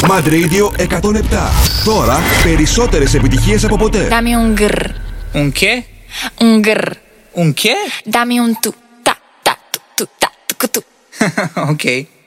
Mad Radio 107. Τώρα περισσότερες επιτυχίες από ποτέ. Dame un grr. Un qué? Un grr. Un qué? Dame un tu. Ta, ta, tu, tu, ta, tu, tu. Ok.